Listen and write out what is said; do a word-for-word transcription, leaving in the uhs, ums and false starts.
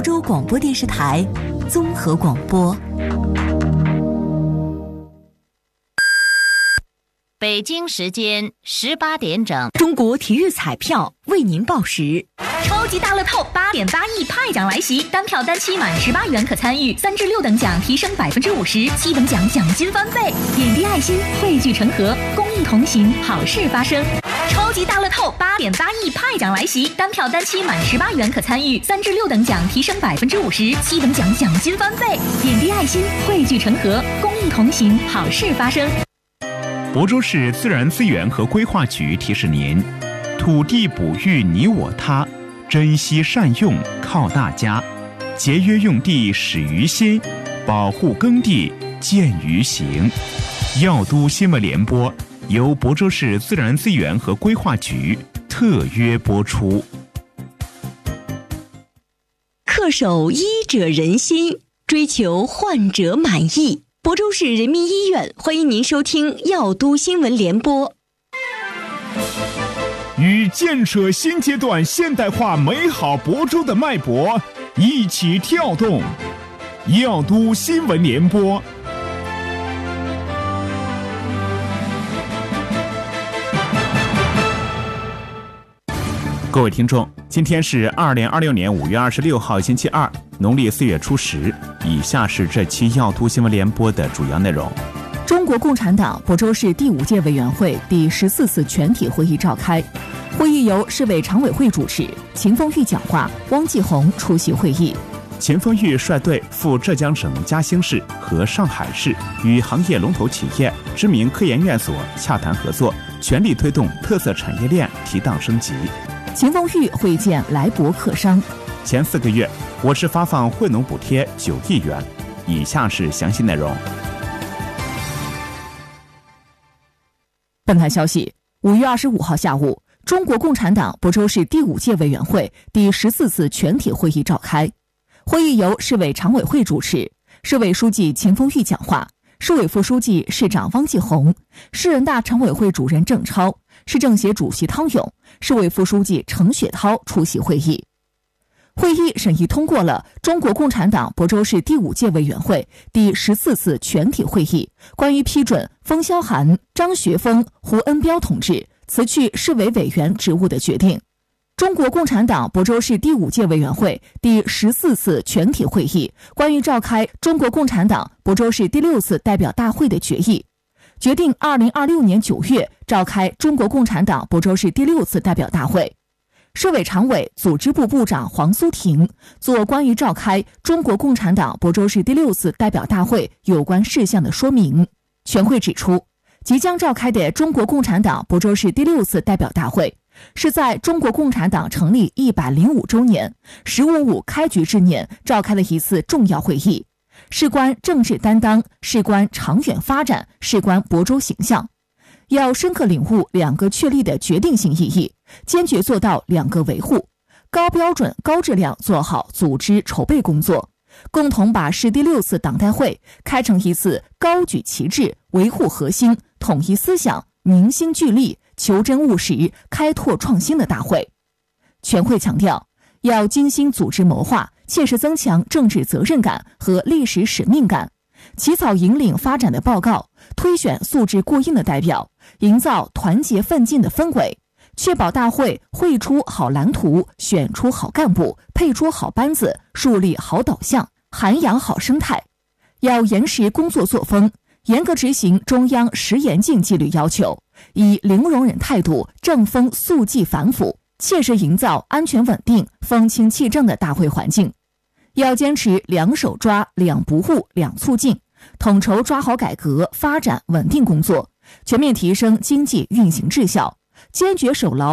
州广播电视台综合广播。 北京时间十八点整， 中国体育彩票为您报时。 超级大乐透八点八亿派奖来袭，单票单期满十八元可参与，三至六等奖提升百分之五十，七等奖奖金翻倍。点滴爱心，汇聚成河，公益同行，好事发生。超级大乐透八点八亿派奖来袭，单票单期满十八元可参与，三至六等奖提升百分之五十，七等奖奖金翻倍。点滴爱心，汇聚成河，公益同行，好事发生。 亳州市自然资源和规划局提示您：土地哺育你我他，珍惜善用靠大家，节约用地始于心，保护耕地见于行。药都新闻联播由亳州市自然资源和规划局特约播出。 恪守医者仁心，追求患者满意。亳州市人民医院欢迎您收听药都新闻联播。 与建设新阶段现代化美好亳州的脉搏一起跳动，药都新闻联播。各位听众，今天是二零二六年五月二十六号星期二，农历四月初十。以下是这期药都新闻联播的主要内容。 中国共产党亳州市第五届委员会第十四次全体会议召开，会议由市委常委会主持，秦凤玉讲话，汪继红出席会议。 秦凤玉率队赴浙江省嘉兴市和上海市，与行业龙头企业、知名科研院所洽谈合作，全力推动特色产业链提档升级。 秦凤玉会见来博客商。 前四个月，我市发放惠农补贴九亿元。以下是详细内容。 本台消息，五月二十五号下午，中国共产党亳州市第五届委员会第十四次全体会议召开。会议由市委常委会主持，市委书记秦凤玉讲话，市委副书记、市长汪继红，市人大常委会主任郑超，市政协主席汤勇，市委副书记程雪涛出席会议。会议审议通过了中国共产党亳州市第五届委员会第十四次全体会议关于批准封萧寒、张学峰、胡恩彪同志辞去市委委员职务的决定。中国共产党亳州市第五届委员会第十四次全体会议关于召开中国共产党亳州市第六次代表大会的决议，决定二零二六年九月召开中国共产党亳州市第六次代表大会。市委常委、组织部部长黄苏婷做关于召开中国共产党亳州市第六次代表大会有关事项的说明。全会指出，即将召开的中国共产党亳州市第六次代表大会是在中国共产党成立一百零五周年“十五五”开局之年召开的一次重要会议，事关政治担当，事关长远发展，事关亳州形象。要深刻领悟两个确立的决定性意义，坚决做到两个维护，高标准、高质量做好组织筹备工作，共同把市第六次党代会开成一次高举旗帜、维护核心、统一思想、凝心聚力、求真务实、开拓创新的大会。全会强调，要精心组织谋划，切实增强政治责任感和历史使命感，起草引领发展的报告，推选素质过硬的代表，营造团结奋进的氛围，确保大会绘出好蓝图，选出好干部，配出好班子，树立好导向，涵养好生态。要严实工作作风，严格执行中央十严禁纪律要求，以零容忍态度正风肃纪反腐，切实营造安全稳定、风清气正的大会环境。要坚持两手抓、两不误、两促进，统筹抓好改革、发展、稳定工作，全面提升经济运行质效，坚决守牢